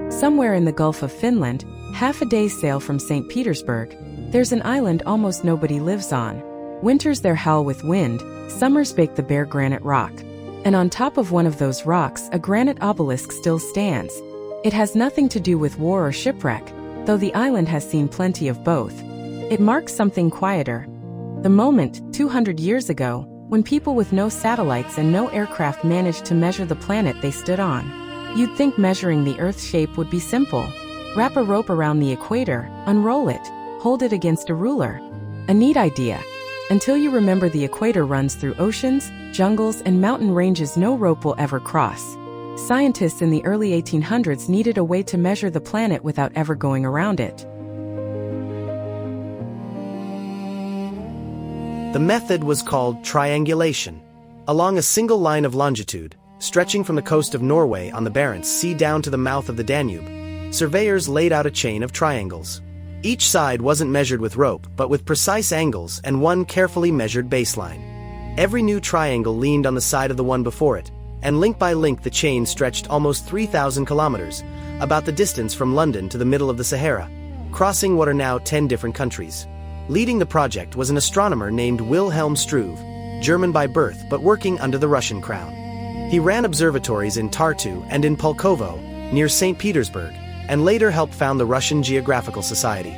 Somewhere in the Gulf of Finland, half a day's sail from St. Petersburg, there's an island almost nobody lives on. Winters there howl with wind, summers bake the bare granite rock. And on top of one of those rocks, a granite obelisk still stands. It has nothing to do with war or shipwreck, though the island has seen plenty of both. It marks something quieter. The moment, 200 years ago, when people with no satellites and no aircraft managed to measure the planet they stood on. You'd think measuring the Earth's shape would be simple. Wrap a rope around the equator, unroll it, hold it against a ruler. A neat idea. Until you remember the equator runs through oceans, jungles, and mountain ranges no rope will ever cross. Scientists in the early 1800s needed a way to measure the planet without ever going around it. The method was called triangulation. Along a single line of longitude, stretching from the coast of Norway on the Barents Sea down to the mouth of the Danube, surveyors laid out a chain of triangles. Each side wasn't measured with rope, but with precise angles and one carefully measured baseline. Every new triangle leaned on the side of the one before it, and link by link the chain stretched almost 3,000 kilometers, about the distance from London to the middle of the Sahara, crossing what are now 10 different countries. Leading the project was an astronomer named Wilhelm Struve, German by birth but working under the Russian crown. He ran observatories in Tartu and in Pulkovo, near St. Petersburg, and later helped found the Russian Geographical Society.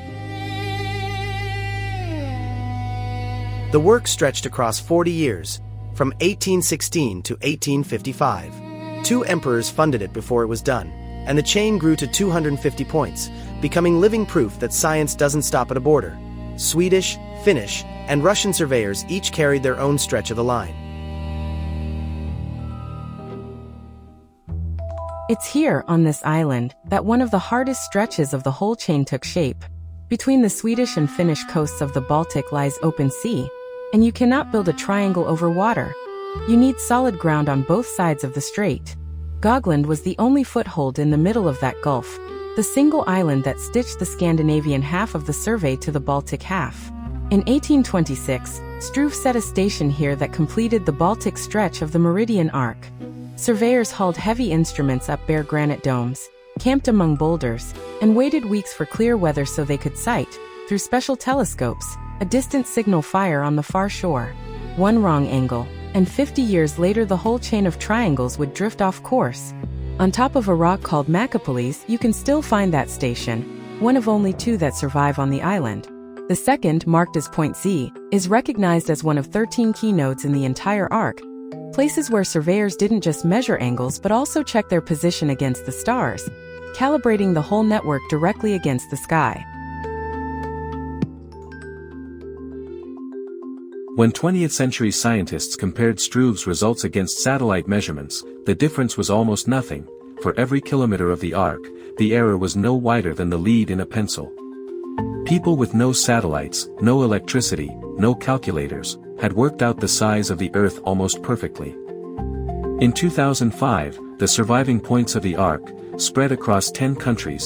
The work stretched across 40 years, from 1816 to 1855. 2 emperors funded it before it was done, and the chain grew to 250 points, becoming living proof that science doesn't stop at a border. Swedish, Finnish, and Russian surveyors each carried their own stretch of the line. It's here, on this island, that one of the hardest stretches of the whole chain took shape. Between the Swedish and Finnish coasts of the Baltic lies open sea, and you cannot build a triangle over water. You need solid ground on both sides of the strait. Gotland was the only foothold in the middle of that gulf, the single island that stitched the Scandinavian half of the survey to the Baltic half. In 1826, Struve set a station here that completed the Baltic stretch of the Meridian Arc. Surveyors hauled heavy instruments up bare granite domes, camped among boulders, and waited weeks for clear weather so they could sight, through special telescopes, a distant signal fire on the far shore. One wrong angle, and 50 years later the whole chain of triangles would drift off course. On top of a rock called Macapolis, you can still find that station, one of only 2 that survive on the island. The second, marked as Point Z, is recognized as one of 13 key nodes in the entire arc, places where surveyors didn't just measure angles but also check their position against the stars, calibrating the whole network directly against the sky. When 20th-century scientists compared Struve's results against satellite measurements, the difference was almost nothing. For every kilometer of the arc, the error was no wider than the lead in a pencil. People with no satellites, no electricity, no calculators, had worked out the size of the Earth almost perfectly. In 2005, the surviving points of the arc, spread across 10 countries,